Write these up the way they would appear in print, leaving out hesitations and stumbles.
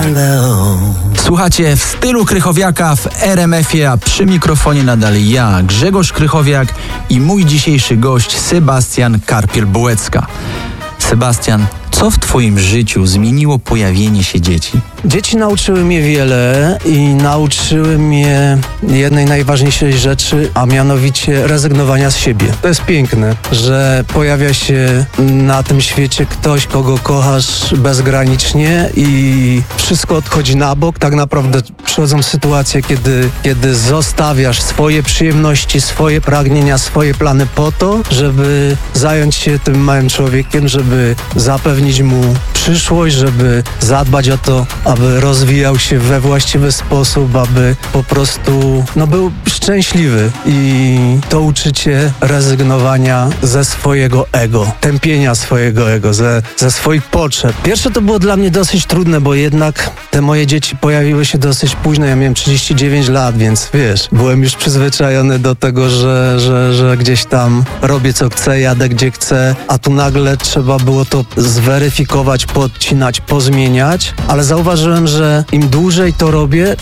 Słuchacie w stylu Krychowiaka w RMF-ie, a przy mikrofonie nadal ja, Grzegorz Krychowiak i mój dzisiejszy gość Sebastian Karpiel-Bułecka. Sebastian, co w twoim życiu zmieniło pojawienie się dzieci? Dzieci nauczyły mnie wiele i nauczyły mnie jednej najważniejszej rzeczy, a mianowicie rezygnowania z siebie. To jest piękne, że pojawia się na tym świecie ktoś, kogo kochasz bezgranicznie i wszystko odchodzi na bok. Tak naprawdę przychodzą sytuacje, kiedy zostawiasz swoje przyjemności, swoje pragnienia, swoje plany po to, żeby zająć się tym małym człowiekiem, żeby zapewnić mu przyszłość, żeby zadbać o to, aby rozwijał się we właściwy sposób, aby po prostu był szczęśliwy. I to uczy cię rezygnowania ze swojego ego, tępienia swojego ego, ze swoich potrzeb. Pierwsze to było dla mnie dosyć trudne, bo jednak te moje dzieci pojawiły się dosyć późno. Ja miałem 39 lat, więc wiesz, byłem już przyzwyczajony do tego, że gdzieś tam robię co chcę, jadę gdzie chcę, a tu nagle trzeba było to zweryfikować, podcinać, pozmieniać, ale zauważyłem, że im dłużej to robię,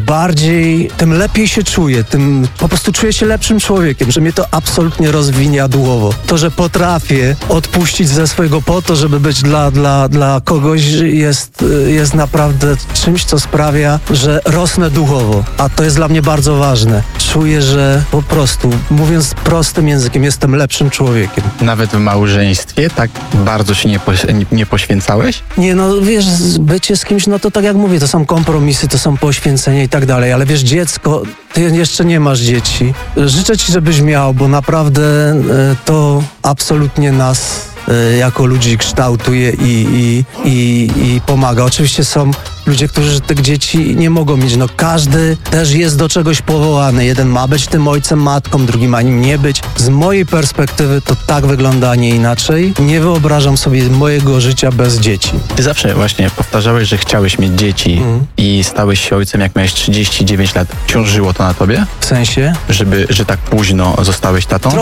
tym lepiej się czuję, tym po prostu czuję się lepszym człowiekiem, że mnie to absolutnie rozwiniadłowo. To, że potrafię odpuścić ze swojego po to, żeby być dla kogoś jest naprawdę czymś, co sprawia, że rosnę duchowo, a to jest dla mnie bardzo ważne. Czuję, że po prostu, mówiąc prostym językiem, jestem lepszym człowiekiem. Nawet w małżeństwie tak bardzo się nie poświęcałeś? Nie, wiesz, bycie z kimś, to tak jak mówię, to są kompromisy, to są poświęcenia i tak dalej, ale wiesz, dziecko, ty jeszcze nie masz dzieci. Życzę ci, żebyś miał, bo naprawdę to absolutnie nas jako ludzi kształtuje i pomaga. Oczywiście są ludzie, którzy tych dzieci nie mogą mieć. Każdy też jest do czegoś powołany. Jeden ma być tym ojcem, matką, drugi ma nim nie być. Z mojej perspektywy to tak wygląda, a nie inaczej. Nie wyobrażam sobie mojego życia bez dzieci. Ty zawsze właśnie powtarzałeś, że chciałeś mieć dzieci i stałeś się ojcem, jak miałeś 39 lat. Ciążyło to na tobie? W sensie? Że tak późno zostałeś tatą?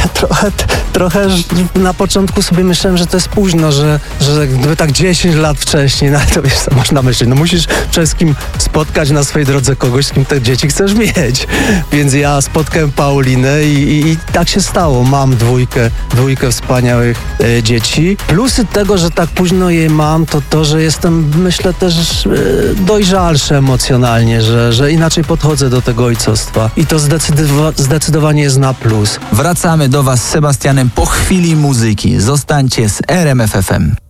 Trochę na początku sobie myślałem, że to jest późno, że gdyby tak 10 lat wcześniej, to wiesz, co można myśleć. Musisz przede wszystkim spotkać na swojej drodze kogoś, z kim te dzieci chcesz mieć. Więc ja spotkałem Paulinę i tak się stało. Mam dwójkę wspaniałych dzieci. Plusy tego, że tak późno je mam, to, że jestem, myślę, też dojrzalszy emocjonalnie, że inaczej podchodzę do tego ojcostwa. I to zdecydowanie jest na plus. Wracamy do was z Sebastianem po chwili muzyki. Zostańcie z RMF FM.